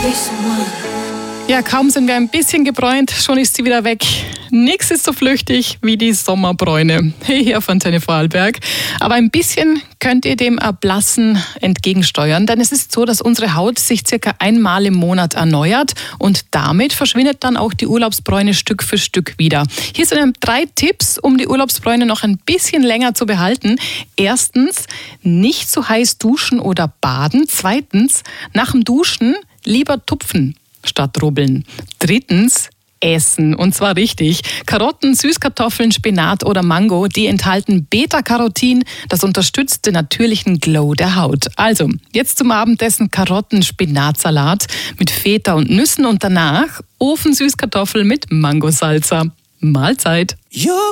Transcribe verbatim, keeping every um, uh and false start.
Ja, kaum sind wir ein bisschen gebräunt, schon ist sie wieder weg. Nix ist so flüchtig wie die Sommerbräune. Hey, hier auf Antenne Vorarlberg. Aber ein bisschen könnt ihr dem Erblassen entgegensteuern, denn es ist so, dass unsere Haut sich circa einmal im Monat erneuert und damit verschwindet dann auch die Urlaubsbräune Stück für Stück wieder. Hier sind drei Tipps, um die Urlaubsbräune noch ein bisschen länger zu behalten. Erstens, nicht zu heiß duschen oder baden. Zweitens, nach dem Duschen lieber tupfen statt rubbeln. Drittens, essen. Und zwar richtig. Karotten, Süßkartoffeln, Spinat oder Mango, die enthalten Beta-Carotin. Das unterstützt den natürlichen Glow der Haut. Also, jetzt zum Abendessen Karotten-Spinatsalat mit Feta und Nüssen und danach Ofensüßkartoffel mit Mangosalsa. Mahlzeit!